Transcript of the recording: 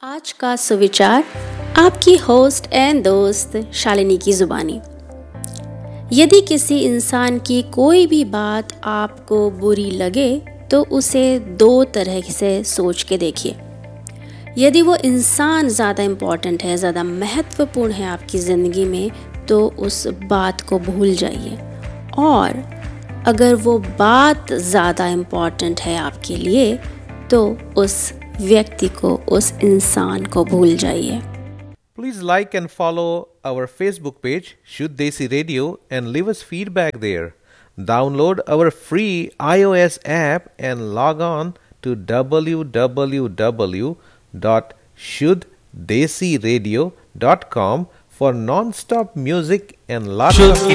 आज का सुविचार आपकी होस्ट एंड दोस्त शालिनी की जुबानी। यदि किसी इंसान की कोई भी बात आपको बुरी लगे तो उसे दो तरह से सोच के देखिए। यदि वो इंसान ज़्यादा इम्पोर्टेंट है, ज़्यादा महत्वपूर्ण है आपकी ज़िंदगी में, तो उस बात को भूल जाइए। और अगर वो बात ज़्यादा इम्पोर्टेंट है आपके लिए तो उस व्यक्ति को, उस इंसान को भूल जाइए। Please like and follow our Facebook page Shuddh Desi Radio and leave us feedback there. Download our free iOS app and log on to www.shuddhadesiradio.com for non-stop music and lots of